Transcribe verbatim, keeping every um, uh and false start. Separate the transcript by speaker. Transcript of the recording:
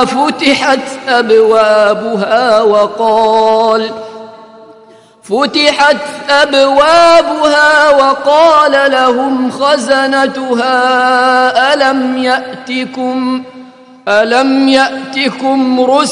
Speaker 1: فتحت أبوابها وقال فتحت أبوابها وقال لهم خزنتها ألم يأتكم ألم يأتكم رسل